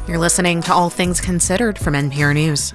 You're listening to All Things Considered from NPR News.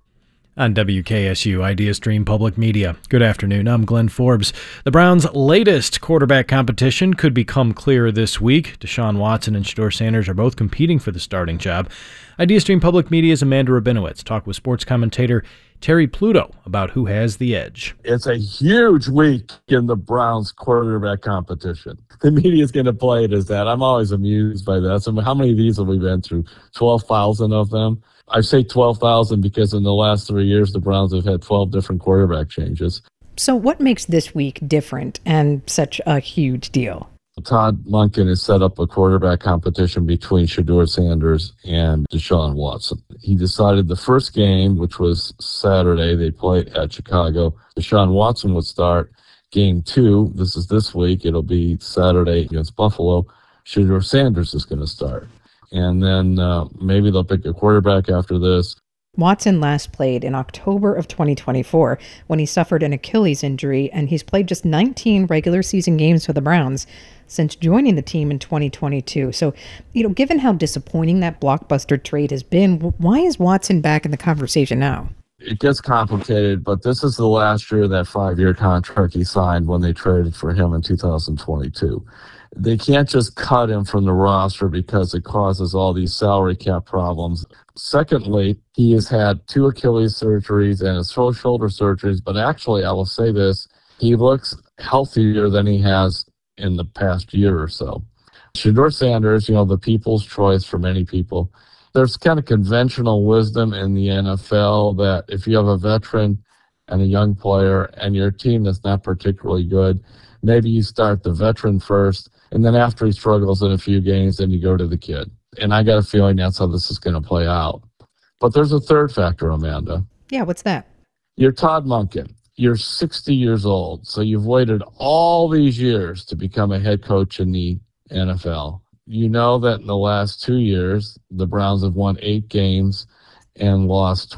On WKSU IdeaStream Public Media. Good afternoon, I'm Glenn Forbes. The Browns' latest quarterback competition could become clearer this week. Deshaun Watson and Shedeur Sanders are both competing for the starting job. IdeaStream Public Media's Amanda Rabinowitz talked with sports commentator Terry Pluto about who has the edge. It's a huge week in the Browns quarterback competition. The media is going to play it as that. I'm always amused by that. So how many of these have we been through? 12,000 of them? I say 12,000 because in the last 3 years, the Browns have had 12 different quarterback changes. So what makes this week different and such a huge deal? Todd Monken has set up a quarterback competition between Shedeur Sanders and Deshaun Watson. He decided the first game, which was Saturday, they played at Chicago. Deshaun Watson would start. Game 2, this is this week, it'll be Saturday against Buffalo. Shedeur Sanders is going to start. And then maybe they'll pick a quarterback after this. Watson last played in October of 2024 when he suffered an Achilles injury, and he's played just 19 regular season games for the Browns since joining the team in 2022. So, given how disappointing that blockbuster trade has been, why is Watson back in the conversation now? It gets complicated, but this is the last year of that 5-year contract he signed when they traded for him in 2022. They can't just cut him from the roster because it causes all these salary cap problems. Secondly, he has had 2 Achilles surgeries and his shoulder surgeries, but actually, I will say this, he looks healthier than he has in the past year or so. Shedeur Sanders, the people's choice for many people. There's kind of conventional wisdom in the NFL that if you have a veteran and a young player and your team that's not particularly good, maybe you start the veteran first, and then after he struggles in a few games, then you go to the kid. And I got a feeling that's how this is going to play out. But there's a third factor, Amanda. Yeah, what's that? You're Todd Monken. You're 60 years old, so you've waited all these years to become a head coach in the NFL. You know that in the last 2 years, the Browns have won 8 games and lost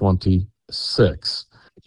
26.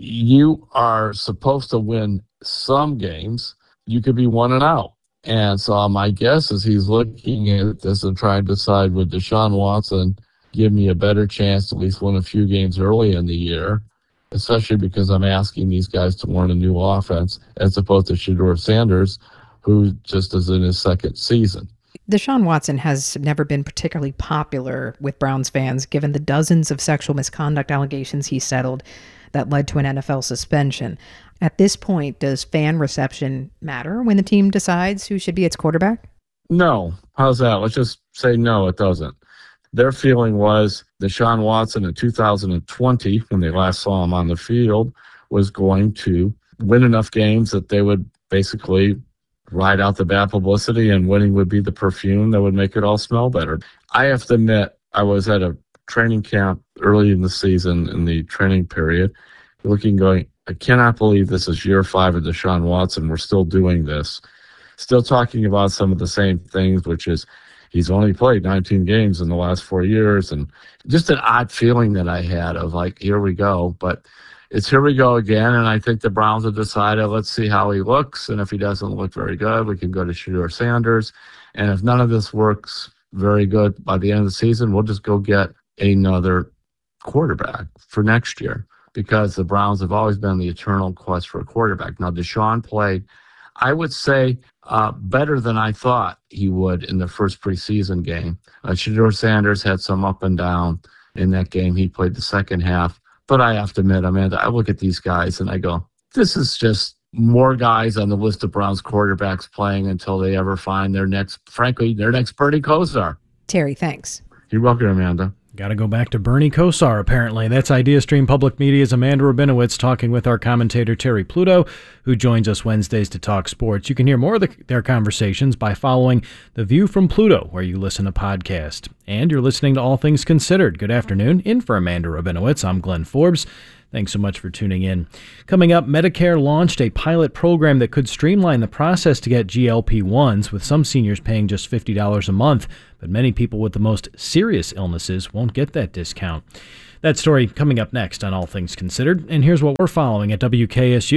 You are supposed to win some games. You could be 1-0. And so my guess is he's looking at this and trying to decide, would Deshaun Watson give me a better chance to at least win a few games early in the year, especially because I'm asking these guys to learn a new offense, as opposed to Shedeur Sanders, who just is in his second season. Deshaun Watson has never been particularly popular with Browns fans, given the dozens of sexual misconduct allegations he settled that led to an NFL suspension. At this point, does fan reception matter when the team decides who should be its quarterback? No. How's that? Let's just say no, it doesn't. Their feeling was Deshaun Watson in 2020, when they last saw him on the field, was going to win enough games that they would basically ride out the bad publicity, and winning would be the perfume that would make it all smell better. I have to admit, I was at a training camp early in the season, in the training period, going, I cannot believe this is year 5 of Deshaun Watson. We're still doing this. Still talking about some of the same things, which is he's only played 19 games in the last 4 years. And just an odd feeling that I had of here we go. But it's here we go again. And I think the Browns have decided, let's see how he looks. And if he doesn't look very good, we can go to Shedeur Sanders. And if none of this works very good by the end of the season, we'll just go get another quarterback for next year, because the Browns have always been the eternal quest for a quarterback. Now, Deshaun played, I would say, better than I thought he would in the first preseason game. Shedeur Sanders had some up and down in that game. He played the second half. But I have to admit, Amanda, I look at these guys and I go, this is just more guys on the list of Browns quarterbacks playing until they ever find their next Bernie Kosar. Terry, thanks. You're welcome, Amanda. Got to go back to Bernie Kosar, apparently. That's IdeaStream Public Media's Amanda Rabinowitz talking with our commentator Terry Pluto, who joins us Wednesdays to talk sports. You can hear more of their conversations by following The View from Pluto, where you listen to podcasts. And you're listening to All Things Considered. Good afternoon. In for Amanda Rabinowitz, I'm Glenn Forbes. Thanks so much for tuning in. Coming up, Medicare launched a pilot program that could streamline the process to get GLP-1s, with some seniors paying just $50 a month. But many people with the most serious illnesses won't get that discount. That story coming up next on All Things Considered. And here's what we're following at WKSU.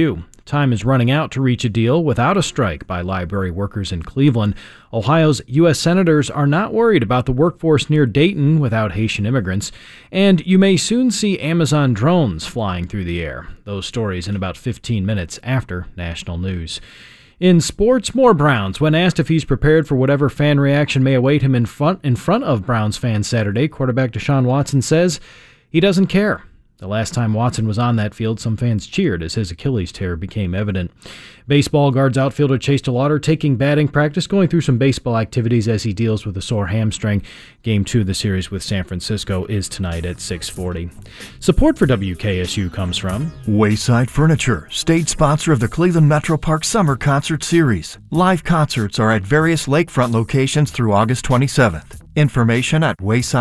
Time is running out to reach a deal without a strike by library workers in Cleveland. Ohio's U.S. senators are not worried about the workforce near Dayton without Haitian immigrants. And you may soon see Amazon drones flying through the air. Those stories in about 15 minutes after national news. In sports, more Browns. When asked if he's prepared for whatever fan reaction may await him in front of Browns fans Saturday, quarterback Deshaun Watson says he doesn't care. The last time Watson was on that field, some fans cheered as his Achilles tear became evident. Baseball Guards outfielder Chase DeLauder taking batting practice, going through some baseball activities as he deals with a sore hamstring. Game 2 of the series with San Francisco is tonight at 6:40. Support for WKSU comes from Wayside Furniture, stage sponsor of the Cleveland Metro Park Summer Concert Series. Live concerts are at various lakefront locations through August 27th. Information at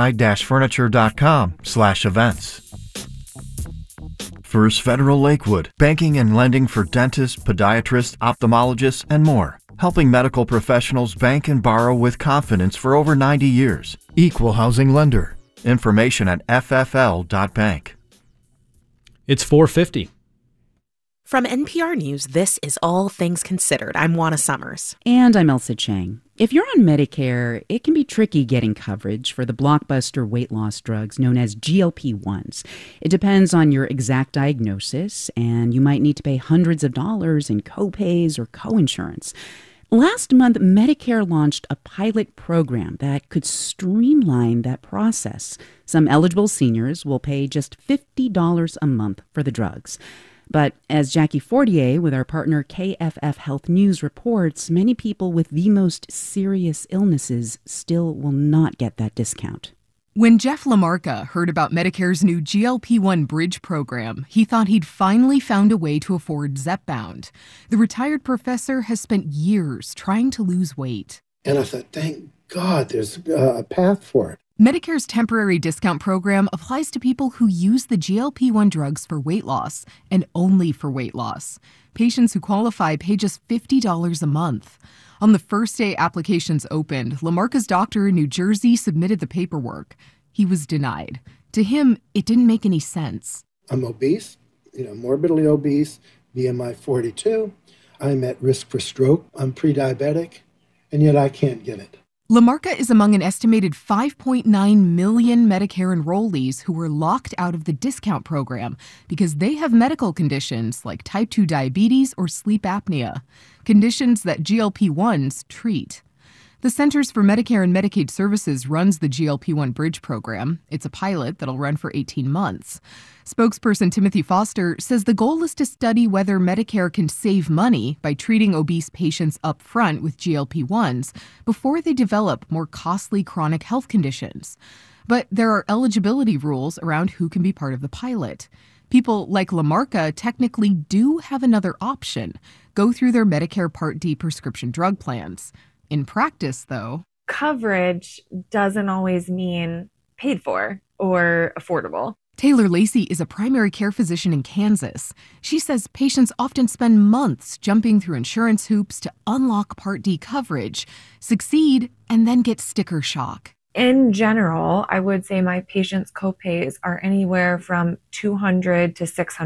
wayside-furniture.com/events. First Federal Lakewood, banking and lending for dentists, podiatrists, ophthalmologists, and more. Helping medical professionals bank and borrow with confidence for over 90 years. Equal housing lender. Information at ffl.bank. It's 4:50. From NPR News, this is All Things Considered. I'm Juana Summers. And I'm Elsa Chang. If you're on Medicare, it can be tricky getting coverage for the blockbuster weight loss drugs known as GLP-1s. It depends on your exact diagnosis, and you might need to pay hundreds of dollars in copays or coinsurance. Last month, Medicare launched a pilot program that could streamline that process. Some eligible seniors will pay just $50 a month for the drugs. But as Jackie Fortier with our partner KFF Health News reports, many people with the most serious illnesses still will not get that discount. When Jeff LaMarca heard about Medicare's new GLP-1 Bridge program, he thought he'd finally found a way to afford Zepbound. The retired professor has spent years trying to lose weight. And I thought, thank God there's a path for it. Medicare's temporary discount program applies to people who use the GLP-1 drugs for weight loss and only for weight loss. Patients who qualify pay just $50 a month. On the first day applications opened, LaMarca's doctor in New Jersey submitted the paperwork. He was denied. To him, it didn't make any sense. I'm obese, morbidly obese, BMI 42. I'm at risk for stroke. I'm pre-diabetic, and yet I can't get it. LaMarca is among an estimated 5.9 million Medicare enrollees who were locked out of the discount program because they have medical conditions like type 2 diabetes or sleep apnea, conditions that GLP-1s treat. The Centers for Medicare and Medicaid Services runs the GLP-1 Bridge program. It's a pilot that'll run for 18 months. Spokesperson Timothy Foster says the goal is to study whether Medicare can save money by treating obese patients up front with GLP-1s before they develop more costly chronic health conditions. But there are eligibility rules around who can be part of the pilot. People like LaMarca technically do have another option: go through their Medicare Part D prescription drug plans. In practice, though, coverage doesn't always mean paid for or affordable. Taylor Lacey is a primary care physician in Kansas. She says patients often spend months jumping through insurance hoops to unlock Part D coverage, succeed, and then get sticker shock. In general, I would say my patients' copays are anywhere from $200 to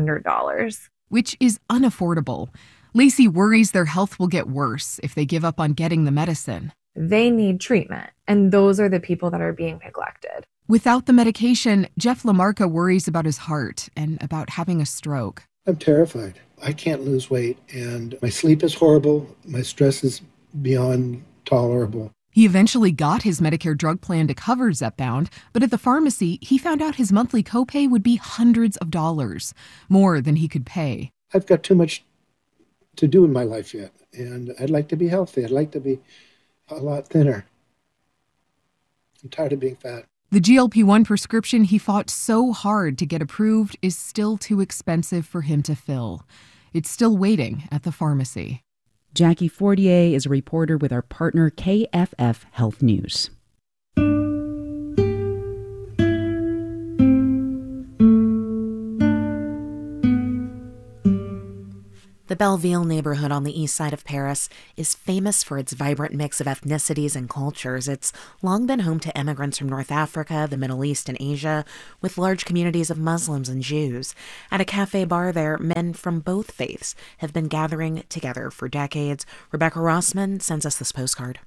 $600. Which is unaffordable. Lacey worries their health will get worse if they give up on getting the medicine. They need treatment, and those are the people that are being neglected. Without the medication, Jeff LaMarca worries about his heart and about having a stroke. I'm terrified. I can't lose weight, and my sleep is horrible. My stress is beyond tolerable. He eventually got his Medicare drug plan to cover Zepbound, but at the pharmacy, he found out his monthly copay would be hundreds of dollars, more than he could pay. I've got too much to do in my life yet, and I'd like to be healthy. I'd like to be a lot thinner. I'm tired of being fat. The GLP-1 prescription he fought so hard to get approved is still too expensive for him to fill. It's still waiting at the pharmacy. Jackie Fortier is a reporter with our partner KFF Health News. The Belleville neighborhood on the east side of Paris is famous for its vibrant mix of ethnicities and cultures. It's long been home to immigrants from North Africa, the Middle East, and Asia, with large communities of Muslims and Jews. At a cafe bar there, men from both faiths have been gathering together for decades. Rebecca Rossman sends us this postcard.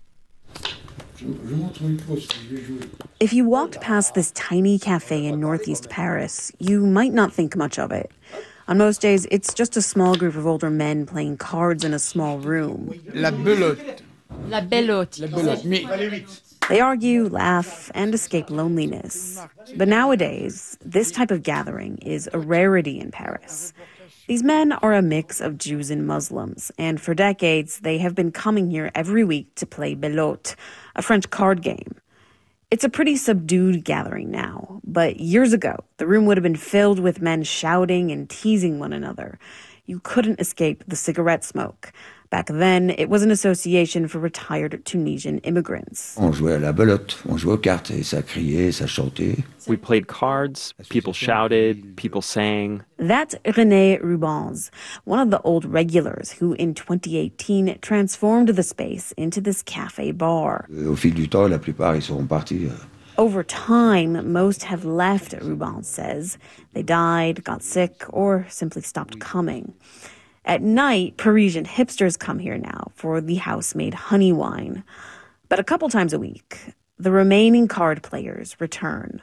If you walked past this tiny cafe in northeast Paris, you might not think much of it. On most days, it's just a small group of older men playing cards in a small room. La belote. La belote. La belote. They argue, laugh, and escape loneliness. But nowadays, this type of gathering is a rarity in Paris. These men are a mix of Jews and Muslims, and for decades, they have been coming here every week to play belote, a French card game. It's a pretty subdued gathering now, but years ago, the room would have been filled with men shouting and teasing one another. You couldn't escape the cigarette smoke. Back then, it was an association for retired Tunisian immigrants. On jouait à la belote, on jouait aux cartes, et ça criait, ça chantait. We played cards, people shouted, people sang. That's René Rubens, one of the old regulars who in 2018 transformed the space into this cafe bar. Au fil du temps, la plupart, ils sont partis. Over time, most have left, Rubens says. They died, got sick, or simply stopped coming. At night, Parisian hipsters come here now for the house-made honey wine. But a couple times a week, the remaining card players return.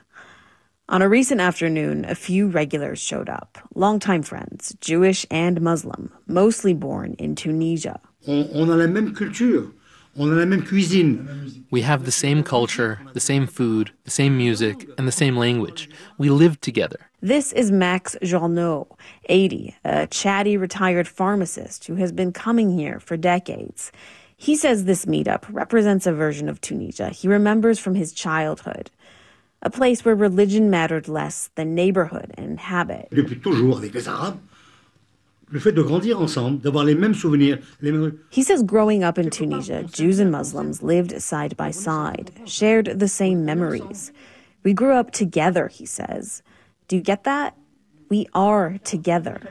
On a recent afternoon, a few regulars showed up, longtime friends, Jewish and Muslim, mostly born in Tunisia. On a la même culture. On a la même cuisine. We have the same culture, the same food, the same music, and the same language. We live together. This is Max Journeau, 80, a chatty retired pharmacist who has been coming here for decades. He says this meetup represents a version of Tunisia he remembers from his childhood, a place where religion mattered less than neighborhood and habit. Depuis toujours avec les Arabes, le fait de grandir ensemble, d'avoir les mêmes souvenirs. He says growing up in Tunisia, Jews and Muslims lived side by side, shared the same memories. We grew up together, he says. Do you get that? We are together.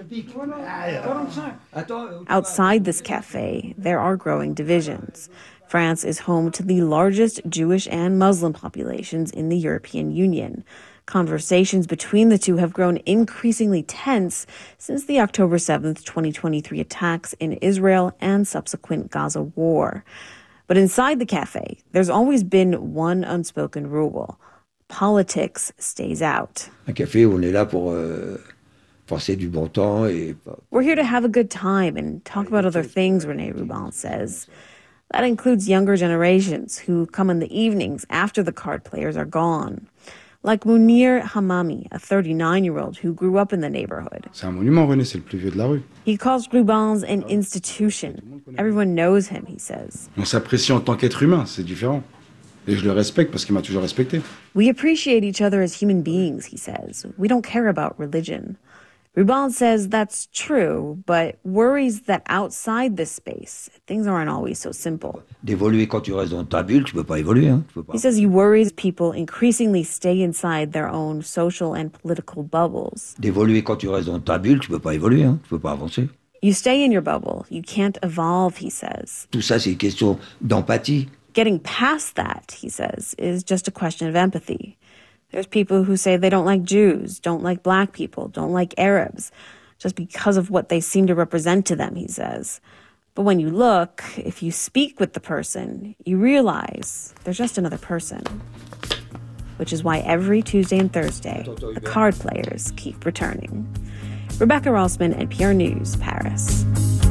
Outside this cafe, there are growing divisions. France is home to the largest Jewish and Muslim populations in the European Union. Conversations between the two have grown increasingly tense since the October 7th, 2023 attacks in Israel and subsequent Gaza war. But inside the cafe, there's always been one unspoken rule. Politics stays out. Un café, on est là pour passer du bon temps et. We're here to have a good time and talk about other things, René Rubens says. That includes younger generations who come in the evenings after the card players are gone. Like Munir Hamami, a 39-year-old who grew up in the neighborhood. C'est un monument, René, c'est le plus vieux de la rue. He calls Rubens an institution. Everyone knows him, he says. On s'apprécie en tant qu'être humain, c'est différent. Et je le respecte parce qu'il m'a toujours respecté. We appreciate each other as human beings, he says. We don't care about religion. Rubens says that's true, but worries that outside this space, things aren't always so simple. D'évoluer quand tu restes dans ta bulle, tu peux pas évoluer. Hein? Tu peux pas. He says he worries people increasingly stay inside their own social and political bubbles. D'évoluer quand tu restes dans ta bulle, tu peux pas évoluer. Hein? Tu peux pas avancer. You stay in your bubble. You can't evolve, he says. Tout ça, c'est une question d'empathie. Getting past that, he says, is just a question of empathy. There's people who say they don't like Jews, don't like black people, don't like Arabs, just because of what they seem to represent to them, he says. But when you look, if you speak with the person, you realize they're just another person. Which is why every Tuesday and Thursday, the card players keep returning. Rebecca Rossman, NPR News, Paris.